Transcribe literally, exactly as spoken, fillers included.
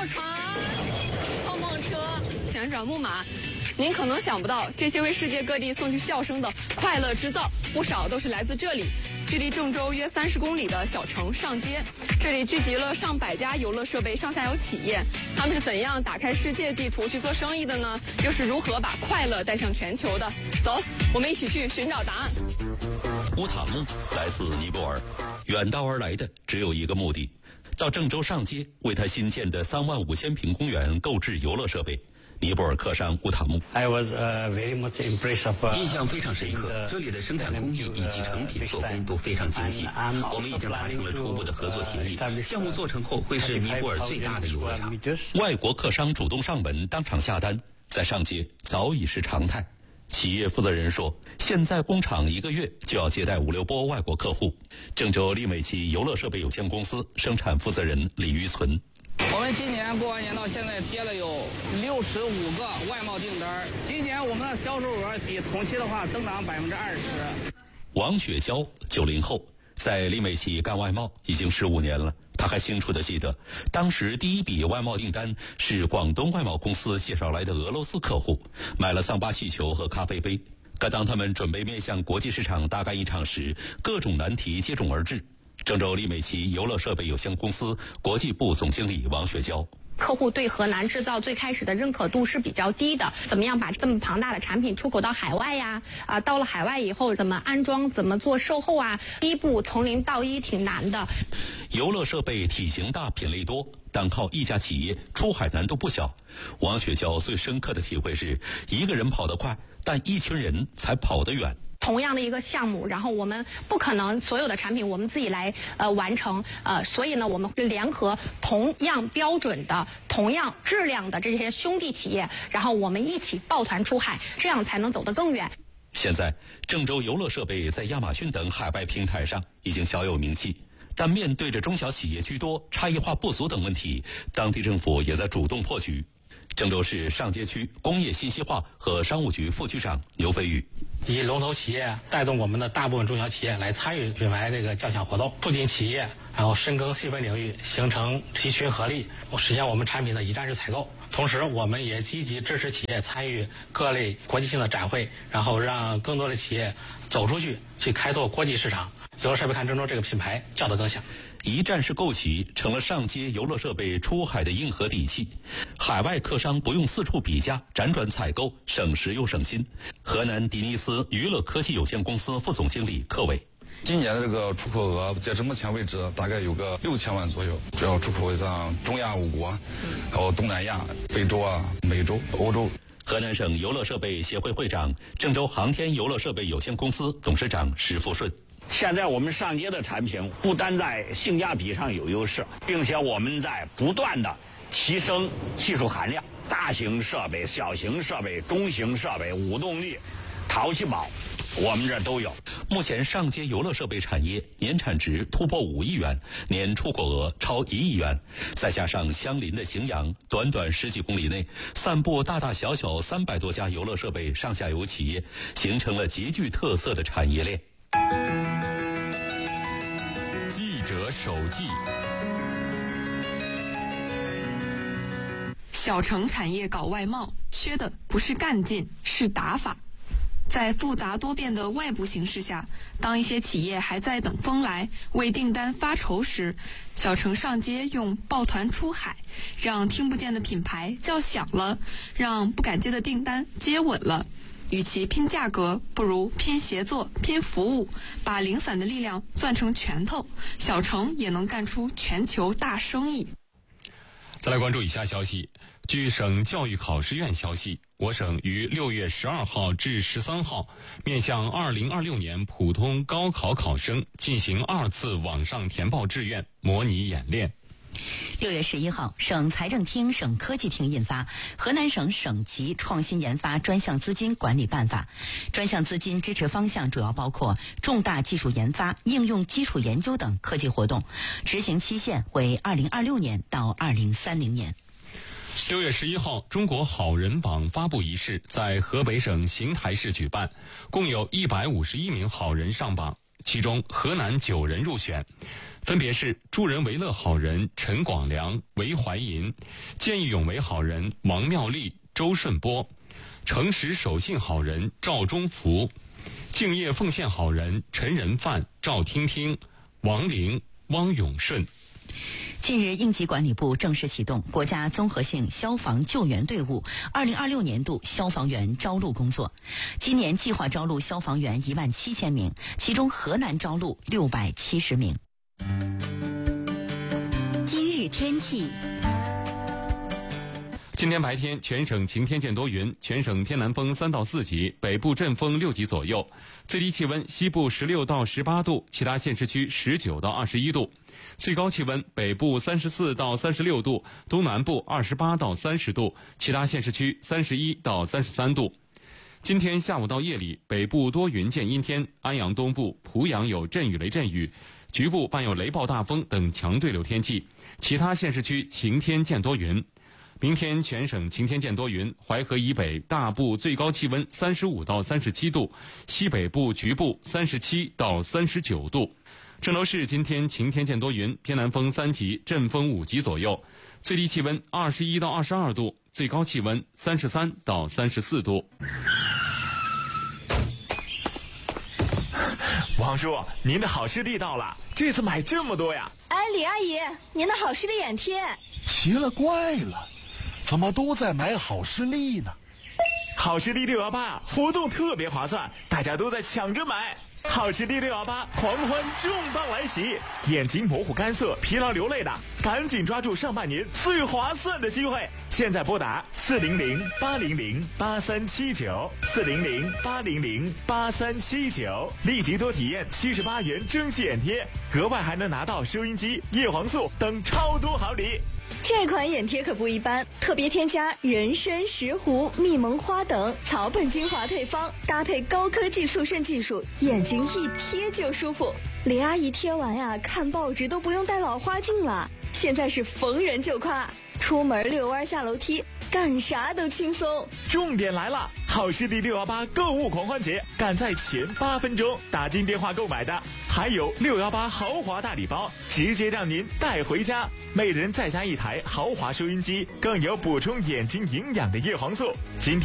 造船、碰碰车、旋转木马。您可能想不到，这些为世界各地送去笑声的快乐之造，不少都是来自这里。距离郑州约三十公里的小城上街，这里聚集了上百家游乐设备上下游企业，他们是怎样打开世界地图去做生意的呢？又是如何把快乐带向全球的？走，我们一起去寻找答案。 乌塔木来自尼泊尔，远道而来的只有一个目的，到郑州上街为他新建的三万五千平公园购置游乐设备。尼泊尔客商乌塔木 I was, uh, very much impressed of, uh, 印象非常深刻，这里的生产工艺以及成品做工都非常精细。我们已经达成了初步的合作协议，项目做成后会是尼泊尔最大的游乐场。 外国客商主动上门当场下单，在上街早已是常态。企业负责人说，现在工厂一个月就要接待五六波外国客户。郑州利美奇游乐设备有限公司生产负责人李玉存， 我们今年过完年到现在接了有六十五个外贸订单，今年我们的销售额比同期的话增长百分之二十。 王雪娇九零后，在利美奇干外贸已经十五年了。他还清楚地记得，当时第一笔外贸订单是广东外贸公司介绍来的俄罗斯客户，买了桑巴气球和咖啡杯。可当他们准备面向国际市场大干一场时，各种难题接踵而至。郑州利美奇游乐设备有限公司国际部总经理王雪娇， 客户对河南制造最开始的认可度是比较低的，怎么样把这么庞大的产品出口到海外呀？啊，到了海外以后怎么安装，怎么做售后啊？第一步从零到一挺难的。 游乐设备体型大，品类多，单靠一家企业出海难度不小。王雪娇最深刻的体会是，一个人跑得快，但一群人才跑得远。 同样的一个项目，然后我们不可能所有的产品我们自己来呃完成，呃，所以呢，我们会联合同样标准的、同样质量的这些兄弟企业，然后我们一起抱团出海，这样才能走得更远。 现在，郑州游乐设备在亚马逊等海外平台上已经小有名气，但面对着中小企业居多、差异化不足等问题，当地政府也在主动破局。郑州市上街区工业信息化和商务局副局长牛飞宇， 以龙头企业带动我们的大部分中小企业来参与品牌这个降项活动，促进企业然后深耕细分领域，形成集群合力，实现我们产品的一站式采购。同时，我们也积极支持企业参与各类国际性的展会，然后让更多的企业走出去，去开拓国际市场。游乐设备看郑州这个品牌叫得更响。 一站式购齐成了上街游乐设备出海的硬核底气，海外客商不用四处比价，辗转采购，省时又省心。河南迪尼斯娱乐科技有限公司副总经理柯伟， 今年的这个出口额截至目前为止大概有个六千万左右，主要出口像中亚五国，还有东南亚、非洲啊、美洲、欧洲。 河南省游乐设备协会会长、郑州航天游乐设备有限公司董事长石富顺， 现在我们上街的产品不单在性价比上有优势，并且我们在不断的提升技术含量，大型设备、小型设备、中型设备、无动力、淘气堡，我们这都有。 目前上街游乐设备产业年产值突破五亿元，年出口额超一亿元，再加上相邻的荥阳，短短十几公里内散布大大小小三百多家游乐设备上下游企业，形成了极具特色的产业链。 记者手记。 小城产业搞外贸，缺的不是干劲，是打法。在复杂多变的外部形势下，当一些企业还在等风来，为订单发愁时，小城上街用抱团出海，让听不见的品牌叫响了，让不敢接的订单接稳了。与其拼价格，不如拼协作、拼服务，把零散的力量攥成拳头，小城也能干出全球大生意。 再来关注以下消息。据省教育考试院消息，我省于六月十二号至十三号面向二零二六年普通高考考生进行二次网上填报志愿模拟演练。 六月十一号，省财政厅、省科技厅印发《河南省省级创新研发专项资金管理办法》。专项资金支持方向主要包括重大技术研发、应用基础研究等科技活动，执行期限为二零二六年到二零三零年。 六月十一号，中国好人榜发布仪式在河北省邢台市举办，共有一百五十一名好人上榜，其中河南九人入选。 分别是助人为乐好人陈广良、韦怀银，见义勇为好人王妙丽、周顺波，诚实守信好人赵忠福，敬业奉献好人陈仁范、赵听听、王玲、汪永顺。 近日，应急管理部正式启动国家综合性消防救援队伍二零二六年度消防员招录工作。今年计划招录消防员一万七千名，其中河南招录六百七十名。今日天气。 今天白天全省晴天见多云，全省偏南风三到四级，北部阵风六级左右，最低气温西部十六到十八度，其他县市区十九到二十一度，最高气温北部三十四到三十六度，东南部二十八到三十度，其他县市区三十一到三十三度。今天下午到夜里，北部多云见阴天，安阳东部、濮阳有阵雨雷阵雨，局部伴有雷暴大风等强对流天气，其他县市区晴天见多云。明天全省晴天见多云，淮河以北大部最高气温三十五到三十七度，西北部局部三十七到三十九度。郑州市今天晴天见多云，偏南风三级，阵风五级左右，最低气温二十一到二十二度，最高气温三十三到三十四度。 王叔，您的好视力到了，这次买这么多呀？ 哎，李阿姨，您的好视力眼贴。 奇了怪了，怎么都在买好视力呢？ 好视力六幺八活动特别划算，大家都在抢着买。好视力六幺八狂欢重磅来袭，眼睛模糊干涩、疲劳流泪的，赶紧抓住上半年最划算的机会！现在拨打四零零八零零八三七九四零零八零零八三七九，立即多体验七十八元蒸汽眼贴，额外还能拿到收音机、叶黄素等超多好礼。 这款眼贴可不一般，特别添加人参、石斛、蜜蒙花等草本精华配方，搭配高科技速渗技术，眼睛一贴就舒服。李阿姨贴完呀，看报纸都不用戴老花镜了。现在是逢人就夸，出门遛弯下楼梯，干啥都轻松。 重点来了，好视力六幺八购物狂欢节，赶在前八分钟打进电话购买的，还有六幺八豪华大礼包，直接让您带回家，每人再加一台豪华收音机，更有补充眼睛营养的叶黄素。今天